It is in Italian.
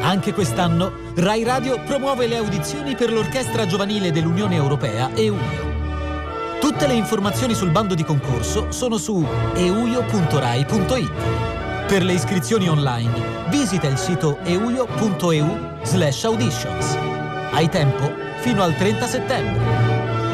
Anche quest'anno Rai Radio promuove le audizioni per l'Orchestra Giovanile dell'Unione Europea EUIO. Tutte le informazioni sul bando di concorso sono su euio.rai.it. Per le iscrizioni online visita il sito euio.eu/auditions. Hai tempo fino al 30 settembre.